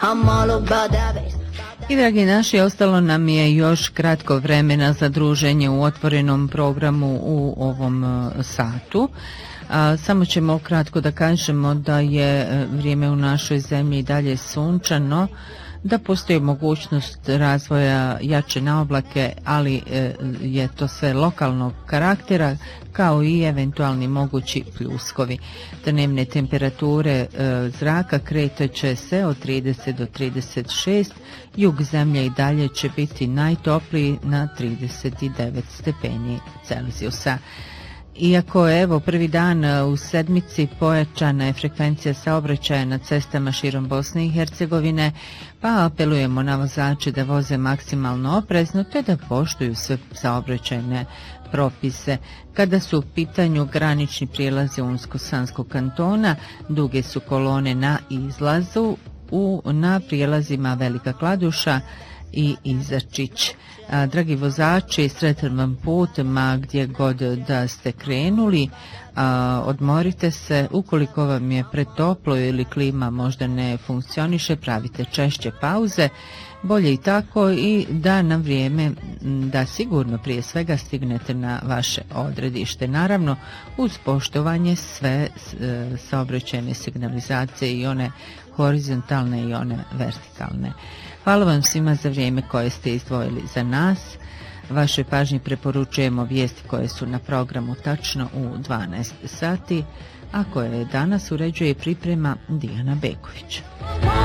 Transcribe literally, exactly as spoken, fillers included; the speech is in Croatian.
I dragi naši, ostalo nam je još kratko vremena za druženje u otvorenom programu u ovom satu. A, samo ćemo kratko da kažemo da je vrijeme u našoj zemlji i dalje sunčano, da postoji mogućnost razvoja jače na oblake, ali e, je to sve lokalnog karaktera, kao i eventualni mogući pljuskovi. Dnevne temperature e, zraka kretat će se od trideset do trideset šest, jug zemlje i dalje će biti najtopliji na trideset devet stepeni Celzijusa. Iako je evo prvi dan u sedmici, pojačana je frekvencija saobraćaja na cestama širom Bosne i Hercegovine, pa apelujemo na vozače da voze maksimalno oprezno te da poštuju sve saobraćajne propise. Kada su u pitanju granični prijelazi Unsko-Sanskog kantona, duge su kolone na izlazu u, na prijelazima Velika Kladuša i Izačić. A, dragi vozači, sretan vam put, ma gdje god da ste krenuli, a, odmorite se. Ukoliko vam je pretoplo ili klima možda ne funkcioniše, pravite češće pauze, bolje i tako, i da na vrijeme, da sigurno prije svega stignete na vaše odredište. Naravno, uz poštovanje sve e, saobraćajne signalizacije, i one horizontalne i one vertikalne. Hvala vam svima za vrijeme koje ste izdvojili za nas. Vašoj pažnji preporučujemo vijesti koje su na programu tačno u dvanaest sati, a koje danas uređuje i priprema Dijana Beković.